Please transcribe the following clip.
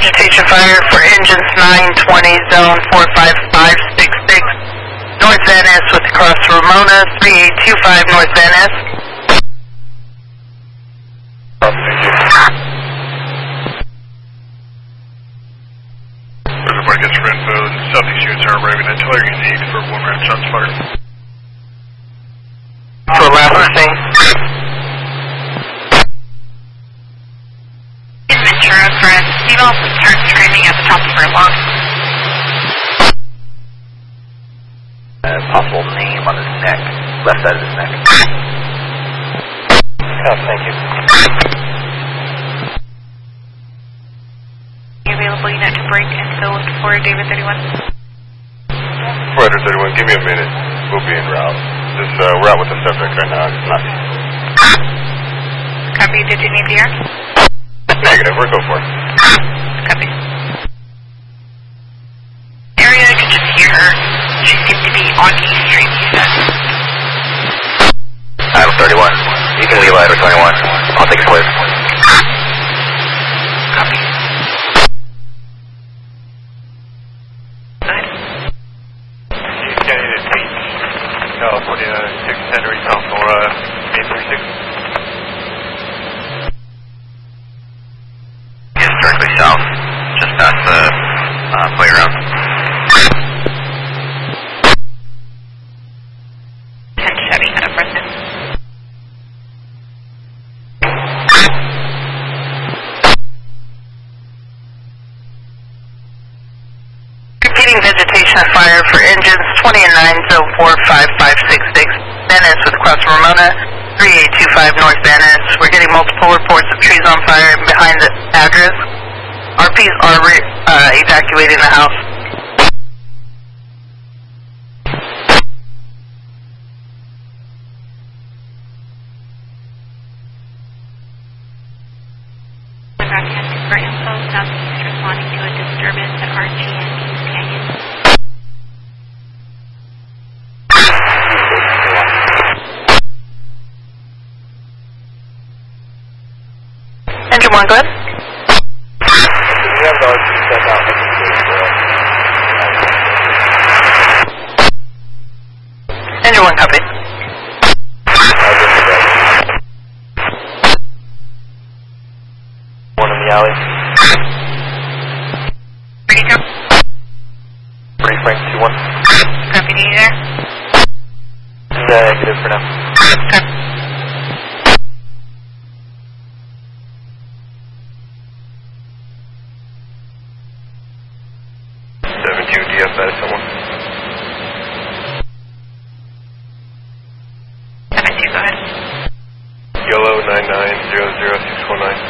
vegetation fire for engines 920, zone 45566, North Van Ness with cross Ramona, 3825 North Van Ness. Reservoir gets for info, southeast units are arriving at Tulare need for 1 round shots fired. For last thing. In Ventura, friend, female starts screaming at the top of her lungs. Possible name on his neck, left side of his neck. Thank you. Available unit to break and fill for David 31. Ryder 31, give me a minute. We'll be en route. We're out with the subject right now. It's not. Copy. Did you need the air? Negative. We're go for it. Copy. Area, I can just hear her. She seems to be on East Street, you said. Item 31. You can leave Item 21. I'll take a clear. Copy. California 610 to South Nora 836. Yes, directly south, just past the playground. 10 Chevy out of Preston. Repeating vegetation fire for engines 20 and 9, zone 45566, Van Ness with cross Ramona, 3825 North Van Ness. We're getting multiple reports of trees on fire behind the address. RPs are evacuating the house. Broadcasting for info, southeast responding to a disturbance at RG and East Canyon. Engine 1, go ahead. We have the RC set out. Engine 1, copy. One in the alley. Ready to go? Free Frank 2-1. Copy, need you there? Negative for now. Copy. DFS someone. 72, go ahead. Yellow 9900619.